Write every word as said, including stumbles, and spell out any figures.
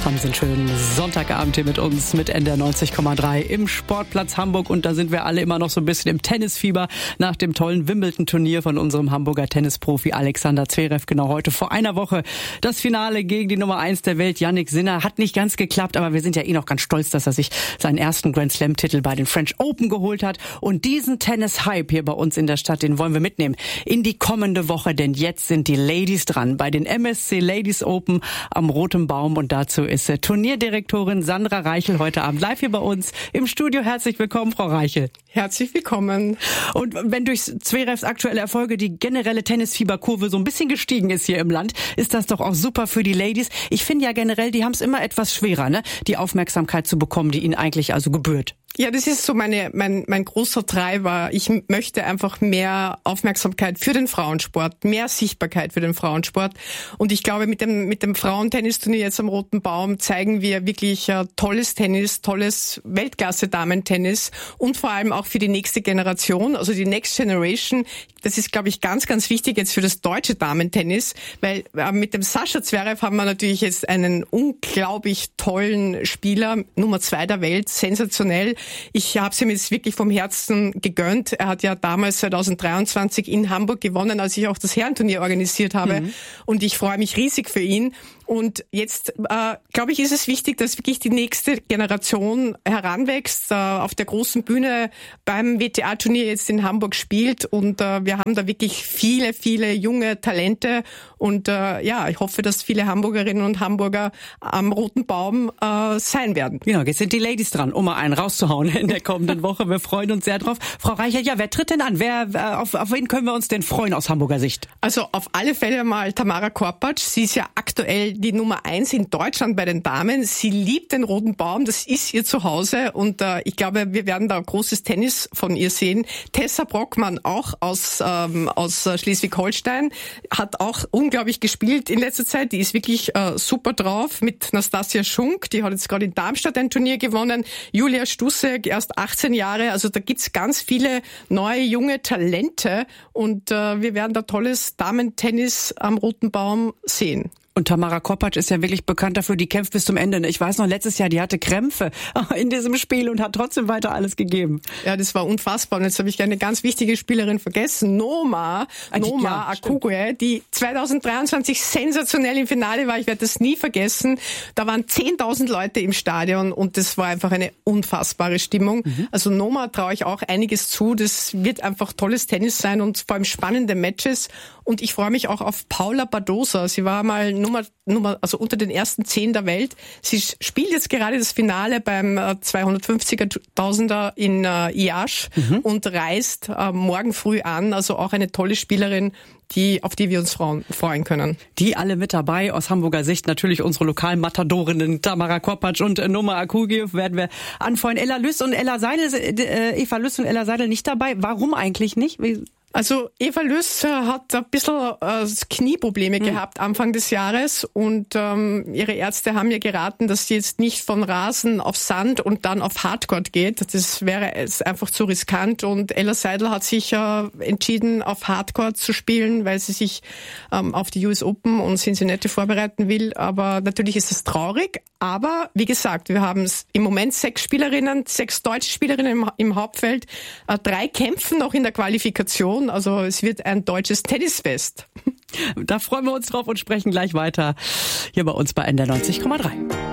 haben Sie einen schönen Sonntagabend hier mit uns, mit N D R neunzig Komma drei im Sportplatz Hamburg. Und da sind wir alle immer noch so ein bisschen im Tennisfieber nach dem tollen Wimbledon-Turnier von unserem Hamburger Tennisprofi Alexander Zverev. Genau heute vor einer Woche das Finale gegen die Nummer eins der Welt, Jannik Sinner. Hat nicht ganz geklappt, aber wir sind ja eh noch ganz stolz, dass er sich seinen ersten Grand Slam-Titel bei den French Open geholt hat. Und diesen Tennis-Hype hier bei uns in der Stadt, den wollen wir mitnehmen in die kommende Woche. Denn jetzt sind die Ladies dran bei den M S C Ladies Open am Rotem Baum. Und dazu ist Turnierdirektorin Sandra Reichel heute Abend live hier bei uns im Studio. Herzlich willkommen, Frau Reichel. Herzlich willkommen. Und wenn durch Zverevs aktuelle Erfolge die generelle Tennisfieberkurve so ein bisschen gestiegen ist hier im Land, ist das doch auch super für die Ladies. Ich finde ja generell, die haben es immer etwas schwerer, ne, die Aufmerksamkeit zu bekommen, die ihnen eigentlich also gebührt. Ja, das ist so meine, mein, mein großer Treiber. Ich möchte einfach mehr Aufmerksamkeit für den Frauensport, mehr Sichtbarkeit für den Frauensport. Und ich glaube, mit dem, mit dem Frauentennisturnier jetzt am Roten Baum zeigen wir wirklich uh, tolles Tennis, tolles Weltklasse-Damentennis und vor allem auch für die nächste Generation, also die Next Generation. Das ist, glaube ich, ganz, ganz wichtig jetzt für das deutsche Damentennis, weil äh, mit dem Sascha Zverev haben wir natürlich jetzt einen unglaublich tollen Spieler, Nummer zwei der Welt, sensationell. Ich habe es ihm jetzt wirklich vom Herzen gegönnt. Er hat ja damals zwanzig dreiundzwanzig in Hamburg gewonnen, als ich auch das Herrenturnier organisiert habe. Mhm. Und ich freue mich riesig für ihn. Und jetzt, äh, glaube ich, ist es wichtig, dass wirklich die nächste Generation heranwächst, äh, auf der großen Bühne beim W T A-Turnier jetzt in Hamburg spielt. Und äh, wir haben da wirklich viele, viele junge Talente. Und äh, ja, ich hoffe, dass viele Hamburgerinnen und Hamburger am Roten Baum äh, sein werden. Genau, jetzt sind die Ladies dran, um mal einen rauszuhauen in der kommenden Woche. Wir freuen uns sehr drauf. Frau Reichel, ja, wer tritt denn an? Wer, auf, auf wen können wir uns denn freuen aus Hamburger Sicht? Also auf alle Fälle mal Tamara Korpatsch. Sie ist ja aktuell die Nummer eins in Deutschland bei den Damen. Sie liebt den Roten Baum, das ist ihr Zuhause und äh, ich glaube, wir werden da großes Tennis von ihr sehen. Tessa Brockmann, auch aus ähm, aus Schleswig-Holstein, hat auch unglaublich gespielt in letzter Zeit. Die ist wirklich äh, super drauf mit Nastasia Schunk, die hat jetzt gerade in Darmstadt ein Turnier gewonnen. Julia Stussek, erst achtzehn Jahre, also da gibt's ganz viele neue, junge Talente und äh, wir werden da tolles Damentennis am Roten Baum sehen. Und Tamara Korpatsch ist ja wirklich bekannt dafür, die kämpft bis zum Ende. Ich weiß noch, letztes Jahr, die hatte Krämpfe in diesem Spiel und hat trotzdem weiter alles gegeben. Ja, das war unfassbar. Und jetzt habe ich eine ganz wichtige Spielerin vergessen. Noma, Noma ja, Akugwe, die zwanzig dreiundzwanzig sensationell im Finale war. Ich werde das nie vergessen. Da waren zehntausend Leute im Stadion und das war einfach eine unfassbare Stimmung. Mhm. Also Noma traue ich auch einiges zu. Das wird einfach tolles Tennis sein und vor allem spannende Matches. Und ich freue mich auch auf Paula Badosa. Sie war mal Nummer, Nummer, also unter den ersten zehn der Welt. Sie spielt jetzt gerade das Finale beim zweihundertfünfzigertausender in äh, Iași mhm. und reist äh, morgen früh an. Also auch eine tolle Spielerin, die, auf die wir uns freuen können. Die alle mit dabei, aus Hamburger Sicht natürlich unsere lokalen Matadorinnen Tamara Korpatsch und Noma Akugwe werden wir anfreuen. Ella Lüss und Ella Seidel, äh, Eva Lüss und Ella Seidel nicht dabei. Warum eigentlich nicht? Wie Also Eva Lüss hat ein bisschen äh, Knieprobleme mhm. gehabt Anfang des Jahres und ähm, ihre Ärzte haben ihr geraten, dass sie jetzt nicht von Rasen auf Sand und dann auf Hardcourt geht. Das wäre es einfach zu riskant und Ella Seidel hat sich äh, entschieden, auf Hardcourt zu spielen, weil sie sich ähm, auf die U S Open und Cincinnati vorbereiten will. Aber natürlich ist es traurig. Aber wie gesagt, wir haben im Moment sechs Spielerinnen, sechs deutsche Spielerinnen im, im Hauptfeld. Äh, drei kämpfen noch in der Qualifikation. Also es wird ein deutsches Tennisfest. Da freuen wir uns drauf und sprechen gleich weiter hier bei uns bei N D R neunzig Komma drei.